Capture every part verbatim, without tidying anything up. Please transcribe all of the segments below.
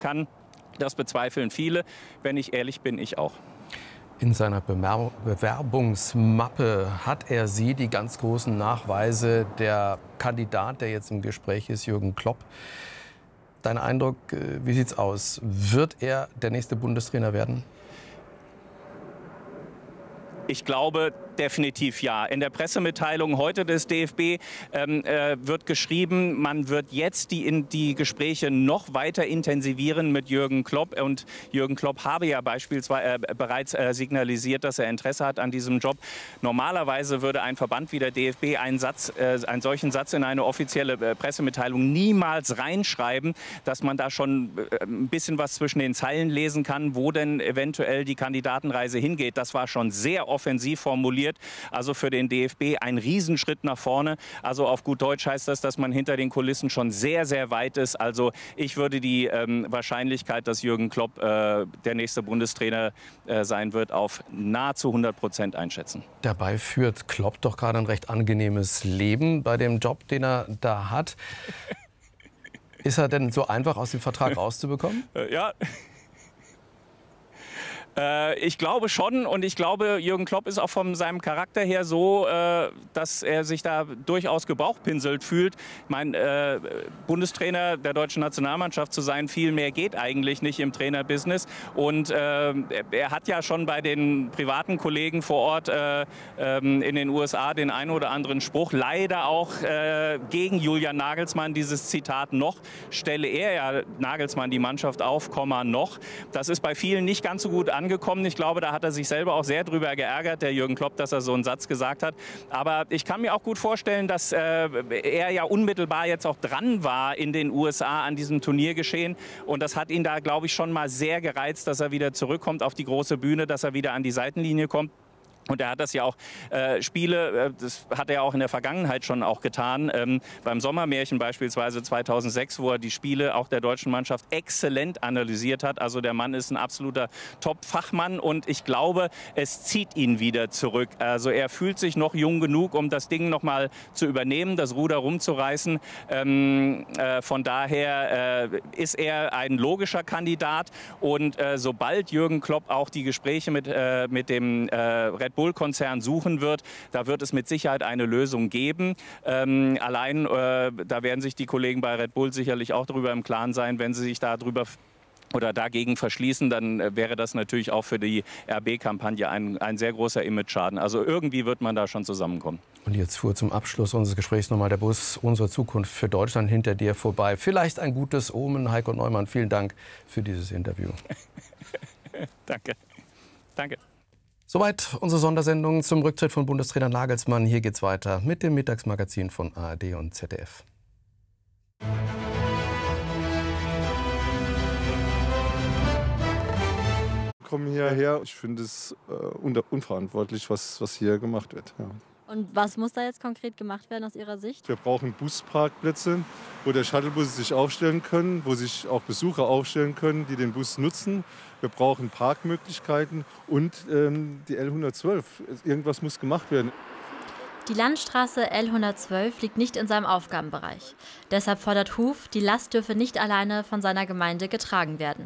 kann. Das bezweifeln viele. Wenn ich ehrlich bin, ich auch. In seiner Bewerbungsmappe hat er Sie, die ganz großen Nachweise. Der Kandidat, der jetzt im Gespräch ist, Jürgen Klopp. Dein Eindruck, wie sieht's aus? Wird er der nächste Bundestrainer werden? Ich glaube definitiv ja. In der Pressemitteilung heute des D F B ähm, äh, wird geschrieben, man wird jetzt die, in, die Gespräche noch weiter intensivieren mit Jürgen Klopp. Und Jürgen Klopp habe ja beispielsweise äh, bereits äh, signalisiert, dass er Interesse hat an diesem Job. Normalerweise würde ein Verband wie der D F B einen, Satz, äh, einen solchen Satz in eine offizielle äh, Pressemitteilung niemals reinschreiben, dass man da schon äh, ein bisschen was zwischen den Zeilen lesen kann, wo denn eventuell die Kandidatenreise hingeht. Das war schon sehr offensiv formuliert. Also für den D F B ein Riesenschritt nach vorne. Also auf gut Deutsch heißt das, dass man hinter den Kulissen schon sehr, sehr weit ist. Also ich würde die ähm, Wahrscheinlichkeit, dass Jürgen Klopp äh, der nächste Bundestrainer äh, sein wird, auf nahezu hundert Prozent einschätzen. Dabei führt Klopp doch gerade ein recht angenehmes Leben bei dem Job, den er da hat. Ist er denn so einfach aus dem Vertrag rauszubekommen? Ja. Ich glaube schon, und ich glaube, Jürgen Klopp ist auch von seinem Charakter her so, dass er sich da durchaus gebauchpinselt fühlt. Ich meine, Bundestrainer der deutschen Nationalmannschaft zu sein, viel mehr geht eigentlich nicht im Trainerbusiness. Und er hat ja schon bei den privaten Kollegen vor Ort in den U S A den einen oder anderen Spruch, leider auch gegen Julian Nagelsmann, dieses Zitat noch, stelle er ja Nagelsmann die Mannschaft auf, Komma noch. Das ist bei vielen nicht ganz so gut angekommen. angekommen. Ich glaube, da hat er sich selber auch sehr drüber geärgert, der Jürgen Klopp, dass er so einen Satz gesagt hat. Aber ich kann mir auch gut vorstellen, dass äh, er ja unmittelbar jetzt auch dran war in den U S A an diesem Turniergeschehen. Und das hat ihn da, glaube ich, schon mal sehr gereizt, dass er wieder zurückkommt auf die große Bühne, dass er wieder an die Seitenlinie kommt. Und er hat das ja auch, äh, Spiele, äh, das hat er auch in der Vergangenheit schon auch getan, ähm, beim Sommermärchen beispielsweise zweitausendsechs, wo er die Spiele auch der deutschen Mannschaft exzellent analysiert hat. Also der Mann ist ein absoluter Top-Fachmann und ich glaube, es zieht ihn wieder zurück. Also er fühlt sich noch jung genug, um das Ding noch mal zu übernehmen, das Ruder rumzureißen. Ähm, äh, von daher äh, ist er ein logischer Kandidat und äh, sobald Jürgen Klopp auch die Gespräche mit, äh, mit dem äh, Red Bull-Konzern suchen wird, da wird es mit Sicherheit eine Lösung geben. Ähm, allein, äh, da werden sich die Kollegen bei Red Bull sicherlich auch darüber im Klaren sein, wenn sie sich darüber oder dagegen verschließen, dann äh, wäre das natürlich auch für die R B-Kampagne ein, ein sehr großer Image-Schaden. Also irgendwie wird man da schon zusammenkommen. Und jetzt fuhr zum Abschluss unseres Gesprächs nochmal der Bus Unsere Zukunft für Deutschland hinter dir vorbei. Vielleicht ein gutes Omen. Heiko Neumann, vielen Dank für dieses Interview. Danke. Danke. Soweit unsere Sondersendung zum Rücktritt von Bundestrainer Nagelsmann. Hier geht's weiter mit dem Mittagsmagazin von A R D und Z D F. Ich komme hierher. Ich finde es äh, unverantwortlich, was, was hier gemacht wird. Ja. Und was muss da jetzt konkret gemacht werden aus Ihrer Sicht? Wir brauchen Busparkplätze, wo der Shuttlebus sich aufstellen können, wo sich auch Besucher aufstellen können, die den Bus nutzen. Wir brauchen Parkmöglichkeiten und ähm, die L hundertzwölf. Irgendwas muss gemacht werden. Die Landstraße L hundertzwölf liegt nicht in seinem Aufgabenbereich. Deshalb fordert Huf, die Last dürfe nicht alleine von seiner Gemeinde getragen werden.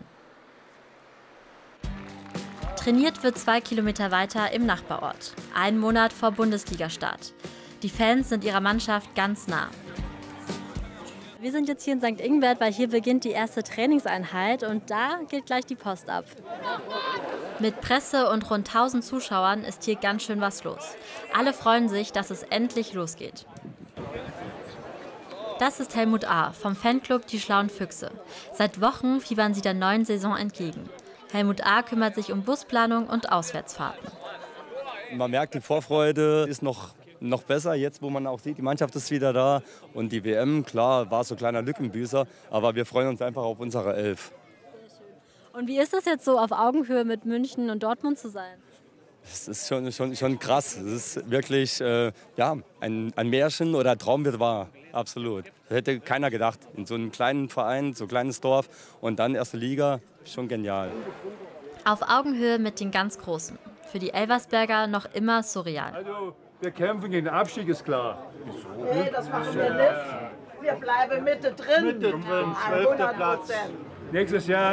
Trainiert wird zwei Kilometer weiter im Nachbarort, einen Monat vor Bundesligastart. Die Fans sind ihrer Mannschaft ganz nah. Wir sind jetzt hier in Sankt Ingbert, weil hier beginnt die erste Trainingseinheit und da geht gleich die Post ab. Mit Presse und rund tausend Zuschauern ist hier ganz schön was los. Alle freuen sich, dass es endlich losgeht. Das ist Helmut A. vom Fanclub Die Schlauen Füchse. Seit Wochen fiebern sie der neuen Saison entgegen. Helmut A. kümmert sich um Busplanung und Auswärtsfahrten. Man merkt, die Vorfreude ist noch, noch besser, jetzt wo man auch sieht, die Mannschaft ist wieder da. Und die W M, klar, war so ein kleiner Lückenbüßer, aber wir freuen uns einfach auf unsere Elf. Und wie ist das jetzt so, auf Augenhöhe mit München und Dortmund zu sein? Es ist schon, schon, schon krass. Es ist wirklich äh, ja, ein, ein Märchen oder ein Traum wird wahr. Absolut. Das hätte keiner gedacht. In so einem kleinen Verein, so ein kleines Dorf und dann erste Liga, schon genial. Auf Augenhöhe mit den ganz Großen. Für die Elversberger noch immer surreal. Also, wir kämpfen gegen den Abstieg, ist klar. Nee, das machen wir nicht. Wir bleiben Mitte drin. Mitte drin, zwölfter Platz. Nächstes Jahr